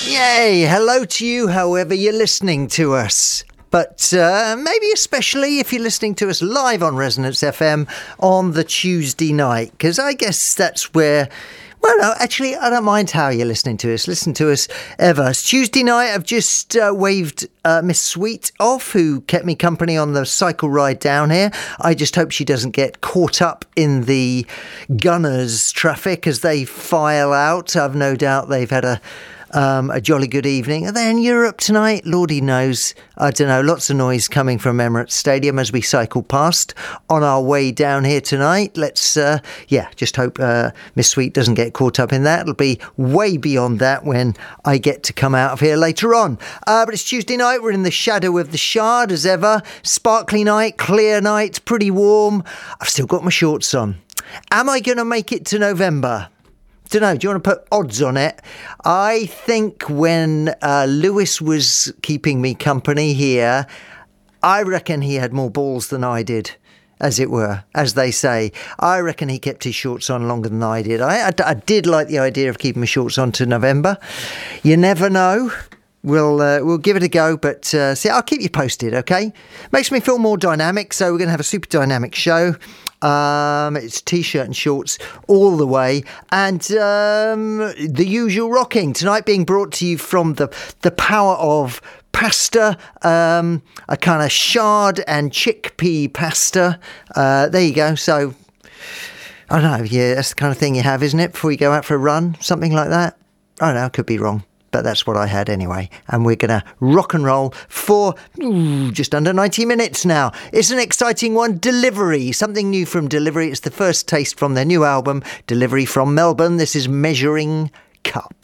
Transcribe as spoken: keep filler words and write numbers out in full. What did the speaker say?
Yay! Hello to you, however you're listening to us. But uh, maybe especially if you're listening to us live on Resonance F M on the Tuesday night, because I guess that's where... Well, no, actually, I don't mind how you're listening to us. Listen to us ever. It's Tuesday night. I've just uh, waved uh, Miss Sweet off, who kept me company on the cycle ride down here. I just hope she doesn't get caught up in the gunners' traffic as they file out. I've no doubt they've had a... Um, a jolly good evening. Are they in Europe tonight? Lordy knows. I don't know. Lots of noise coming from Emirates Stadium as we cycle past on our way down here tonight. Let's, uh, yeah, just hope uh, Miss Sweet doesn't get caught up in that. It'll be way beyond that when I get to come out of here later on. Uh, but it's Tuesday night. We're in the shadow of the Shard as ever. Sparkly night, clear night, pretty warm. I've still got my shorts on. Am I going to make it to November? Don't know, do you want to put odds on it? I think when uh, Lewis was keeping me company here, I reckon he had more balls than I did, as it were, as they say. I reckon he kept his shorts on longer than I did. I, I, I did like the idea of keeping my shorts on to November. You never know. We'll uh, we'll give it a go, but uh, see, I'll keep you posted, okay? Makes me feel more dynamic, so we're going to have a super dynamic show. Um, it's T-shirt and shorts all the way, and um, the usual rocking tonight being brought to you from the the power of pasta, um, a kind of shard and chickpea pasta. Uh, there you go. So I don't know. Yeah, that's the kind of thing you have, isn't it? Before you go out for a run, something like that. I don't know. I could be wrong. But that's what I had anyway. And we're going to rock and roll for ooh, just under ninety minutes now. It's an exciting one. Delivery. Something new from Delivery. It's the first taste from their new album, Delivery from Melbourne. This is Measuring Cup.